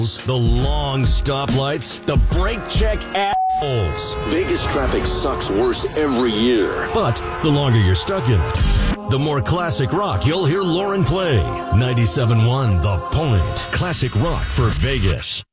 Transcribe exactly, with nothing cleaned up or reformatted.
The long stoplights, the brake check assholes. Vegas traffic sucks worse every year. But the longer you're stuck in it, the more classic rock you'll hear Lauren play. ninety-seven point one The Point. Classic rock for Vegas.